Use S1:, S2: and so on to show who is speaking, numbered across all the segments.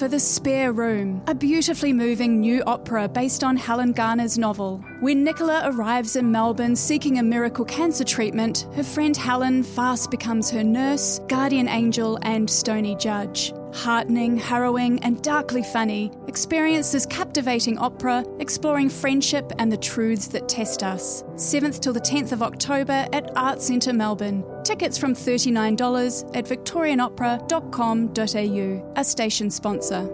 S1: for The Spare Room, a beautifully moving new opera based on Helen Garner's novel. When Nicola arrives in Melbourne seeking a miracle cancer treatment, her friend Helen fast becomes her nurse, guardian angel and stony judge. Heartening, harrowing and darkly funny, experience this captivating opera exploring friendship and the truths that test us. 7th till the 10th of October at Art Centre Melbourne. Tickets from $39 at victorianopera.com.au, a station sponsor.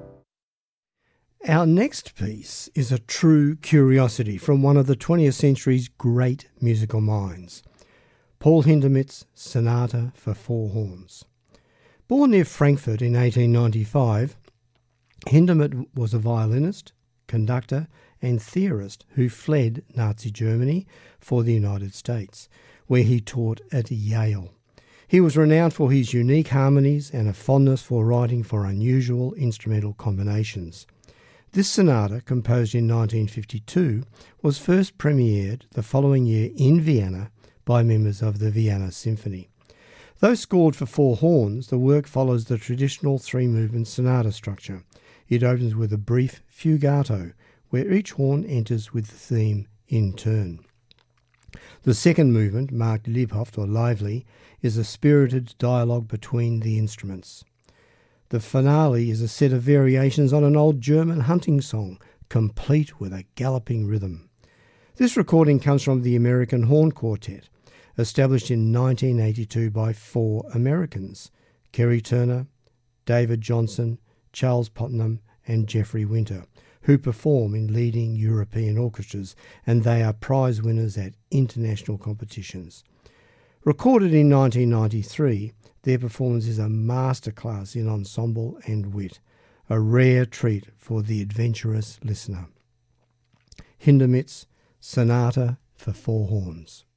S2: Our next piece is a true curiosity from one of the 20th century's great musical minds, Paul Hindemith's Sonata for Four Horns. Born near Frankfurt in 1895, Hindemith was a violinist, conductor and theorist who fled Nazi Germany for the United States, where he taught at Yale. He was renowned for his unique harmonies and a fondness for writing for unusual instrumental combinations. This sonata, composed in 1952, was first premiered the following year in Vienna by members of the Vienna Symphony. Though scored for four horns, the work follows the traditional three-movement sonata structure. It opens with a brief fugato, where each horn enters with the theme in turn. The second movement, marked lebhaft or lively, is a spirited dialogue between the instruments. The finale is a set of variations on an old German hunting song, complete with a galloping rhythm. This recording comes from the American Horn Quartet, established in 1982 by four Americans, Kerry Turner, David Johnson, Charles Putnam and Jeffrey Winter, who perform in leading European orchestras, and they are prize winners at international competitions. Recorded in 1993, their performance is a masterclass in ensemble and wit, a rare treat for the adventurous listener. Hindemith's Sonata for Four Horns.